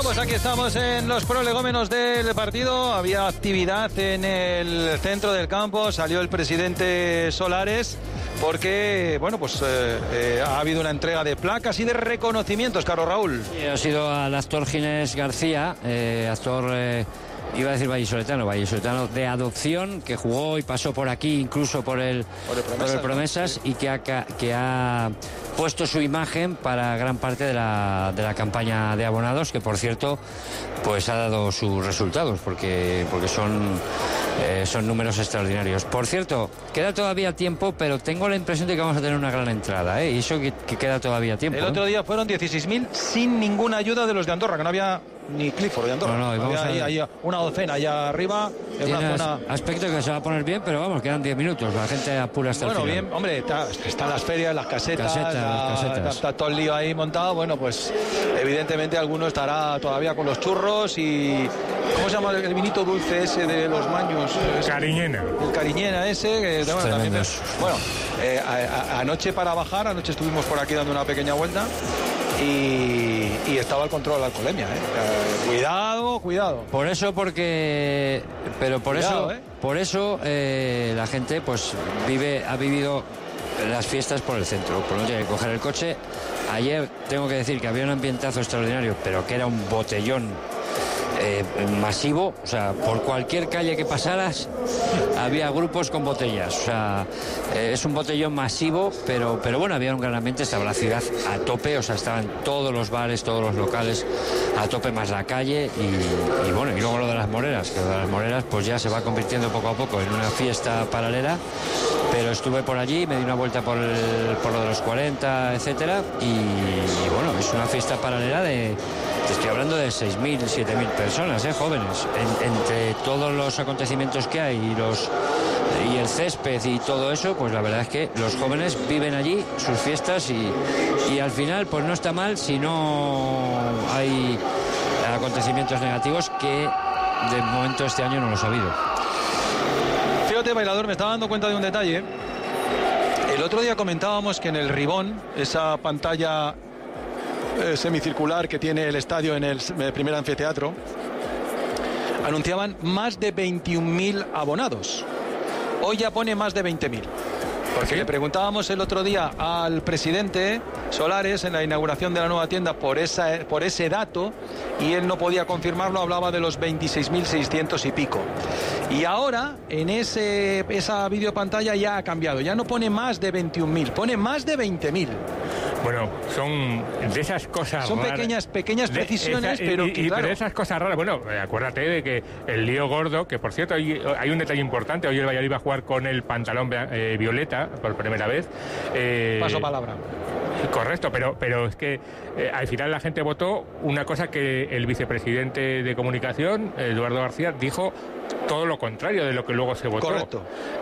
Pues aquí estamos en los prolegómenos del partido. Había actividad en el centro del campo. Salió el presidente Solares porque, bueno, pues ha habido una entrega de placas y de reconocimientos, Carlos Raúl. Sí, ha sido al actor Ginés García, actor... iba a decir vallisoletano de adopción, que jugó y pasó por aquí, incluso por el Promesas, ¿no? Y que ha puesto su imagen para gran parte de la campaña de abonados, que por cierto pues ha dado sus resultados, porque son números extraordinarios. Por cierto, queda todavía tiempo, pero tengo la impresión de que vamos a tener una gran entrada, y eso que queda todavía tiempo. El otro día fueron 16.000 sin ninguna ayuda de los de Andorra, que no había ni Clifford de Andorra. No, había una docena allá arriba. Tiene una zona... aspecto que se va a poner bien, pero vamos, quedan 10 minutos. La gente apura hasta el final. Bien, hombre, están las ferias, las casetas. Está todo el lío ahí montado. Bueno, pues evidentemente alguno estará todavía con los churros y... ¿Cómo se llama el vinito dulce ese de los Maños? Cariñena. El Cariñena ese. Que, bueno, también, anoche para bajar, anoche estuvimos por aquí dando una pequeña vuelta. Y estaba el control de la alcoholemia, cuidado. Por eso la gente pues ha vivido las fiestas por el centro, por no tener que coger el coche. Ayer tengo que decir que había un ambientazo extraordinario, pero que era un botellón masivo, o sea, por cualquier calle que pasaras había grupos con botellas, o sea, es un botellón masivo, pero bueno, había un gran ambiente, estaba la ciudad a tope, o sea, estaban todos los bares, todos los locales a tope, más la calle, y bueno, y luego lo de las moreras, que lo de las moreras pues ya se va convirtiendo poco a poco en una fiesta paralela, pero estuve por allí, me di una vuelta por lo de los 40, etcétera, y bueno, es una fiesta paralela te estoy hablando de 6.000, 7.000 personas, jóvenes, entre todos los acontecimientos que hay y el césped y todo eso, pues la verdad es que los jóvenes viven allí sus fiestas y al final pues no está mal si no hay acontecimientos negativos, que de momento este año no los ha habido. Fíjate, bailador, me estaba dando cuenta de un detalle. El otro día comentábamos que en el Ribón, esa pantalla semicircular que tiene el estadio en el primer anfiteatro, anunciaban más de 21.000 abonados. Hoy ya pone más de 20.000. Porque ¿sí? Le preguntábamos el otro día al presidente Solares en la inauguración de la nueva tienda por ese dato, y él no podía confirmarlo, hablaba de los 26.600 y pico. Y ahora en esa videopantalla ya ha cambiado, ya no pone más de 21.000, pone más de 20.000. Bueno, son de esas cosas son raras. pequeñas precisiones, pero pero esas cosas raras. Bueno, acuérdate de que el lío gordo, que por cierto hay un detalle importante, hoy el Valladolid va a jugar con el pantalón violeta por primera vez. Paso palabra. Correcto, pero es que al final la gente votó una cosa que el vicepresidente de comunicación, Eduardo García, dijo todo lo contrario de lo que luego se votó. Correcto.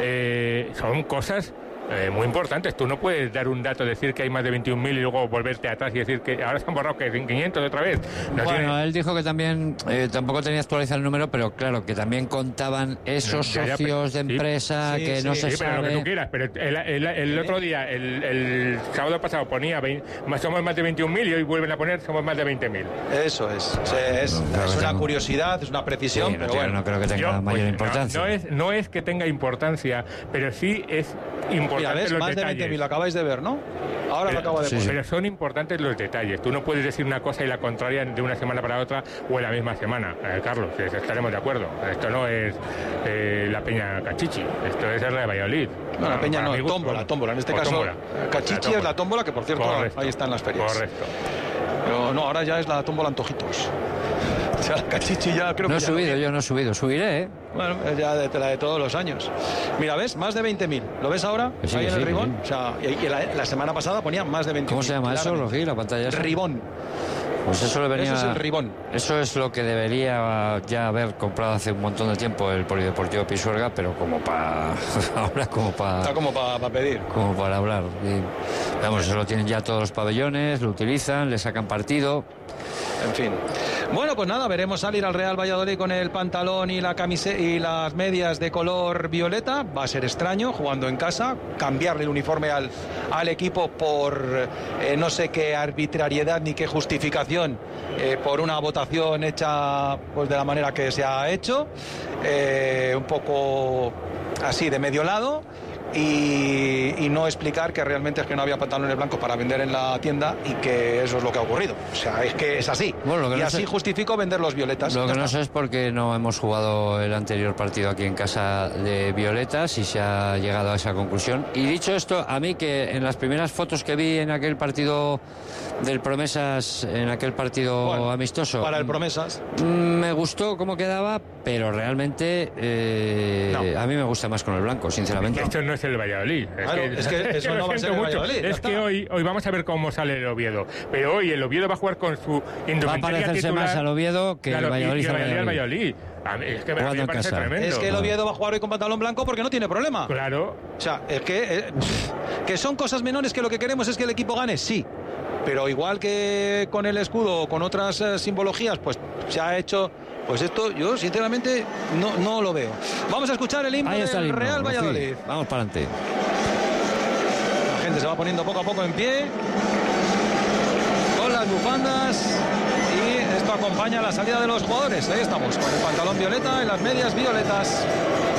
Son cosas muy importantes. Tú no puedes dar un dato, decir que hay más de 21.000 y luego volverte atrás y decir que ahora se han borrado que 500 otra vez. Él dijo que también tampoco tenía actualizado el número, pero claro, que también contaban esos socios de empresa que no se sabe. Pero lo que tú quieras, pero el otro día, el sábado pasado ponía somos más de 21.000 y hoy vuelven a poner somos más de 20.000. Eso es una curiosidad, es una precisión, pero bueno. No creo que tenga mayor importancia. No es que tenga importancia, pero sí es importante. Mira, ¿ves? Los más detalles. de 20.000 lo acabáis de ver, ¿no? Ahora lo acabo de poner. Pero son importantes los detalles. Tú no puedes decir una cosa y la contraria de una semana para otra o en la misma semana, Carlos, estaremos de acuerdo. Esto no es la Peña Cachichi, esto es el de Valladolid. No, la Peña no, tómbola. En este caso, tómbola. Cachichi es la tómbola, que por cierto, correcto, ahí están las ferias. Correcto. Pero no, ahora ya es la tómbola antojitos. O sea, Cachichi ya creo que... No he subido, subiré, Bueno, ya de la de todos los años. Mira, ¿ves? Más de 20.000. ¿Lo ves ahora? Sí, ahí en el Ribón. Sí. O sea, y la semana pasada ponía más de 20.000. ¿Cómo se llama eso, Rogi, la pantalla esa? Ribón. Pues eso es el Ribón. Eso es lo que debería ya haber comprado hace un montón de tiempo el Polideportivo Pisuerga, pero como para... ahora Está como para pedir. Como para hablar. Vamos, eso lo tienen ya todos los pabellones, lo utilizan, le sacan partido. En fin. Bueno, pues nada, veremos salir al Real Valladolid con el pantalón y la camiseta y las medias de color violeta. Va a ser extraño jugando en casa, cambiarle el uniforme al equipo por no sé qué arbitrariedad ni qué justificación, por una votación hecha pues de la manera que se ha hecho, un poco así de medio lado. Y no explicar que realmente es que no había pantalones blancos para vender en la tienda y que eso es lo que ha ocurrido. O sea, es que es así. Bueno, y no así sé, justifico vender los violetas. Lo que no sé es por qué no hemos jugado el anterior partido aquí en casa de violetas y se ha llegado a esa conclusión. Y dicho esto, a mí que en las primeras fotos que vi en aquel partido del Promesas, en aquel partido bueno, amistoso, para el Promesas, me gustó cómo quedaba, pero realmente no. A mí me gusta más con el blanco, sinceramente. Esto no es el Valladolid. Claro, es que eso no va a ser el Valladolid. Es que hoy vamos a ver cómo sale el Oviedo. Pero hoy el Oviedo va a jugar con su indumentaria va a parecerse titular, más al Oviedo que claro, el Valladolid al Valladolid. A mí, es que me parece tremendo. Es que el Oviedo va a jugar hoy con pantalón blanco porque no tiene problema. Claro. O sea, es que son cosas menores, que lo que queremos es que el equipo gane, sí. Pero igual que con el escudo o con otras simbologías, pues se ha hecho. Pues esto yo sinceramente no lo veo. Vamos a escuchar el himno del Real Valladolid. Sí, vamos para adelante. La gente se va poniendo poco a poco en pie con las bufandas y esto acompaña la salida de los jugadores. Ahí estamos, con el pantalón violeta y las medias violetas.